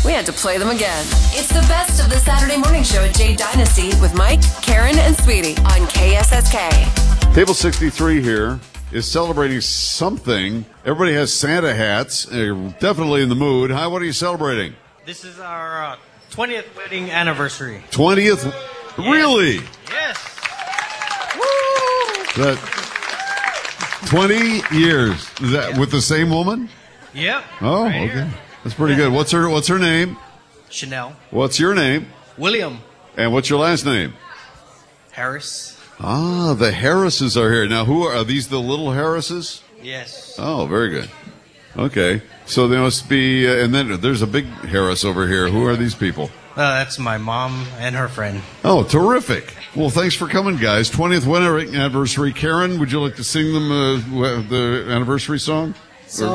we had to play them again. It's the best of the Saturday morning show at Jade Dynasty with Mike, Karen, and Sweetie on KSSK. Table 63 here is celebrating something. Everybody has Santa hats. They're definitely in the mood. Hi, what are you celebrating? This is our 20th wedding anniversary. 20th? Yes. Really? Yes. Woo! That 20 years. Is that with the same woman? Yep. Oh, right okay. here. That's pretty good. What's her name? Chanel. What's your name? William. And what's your last name? Harris. Ah, the Harrises are here. Now, who are these? The little Harrises? Yes. Oh, very good. Okay. So there must be, and then there's a big Harris over here. Who are these people? That's my mom and her friend. Oh, terrific. Well, thanks for coming, guys. 20th wedding anniversary. Karen, would you like to sing them the anniversary song?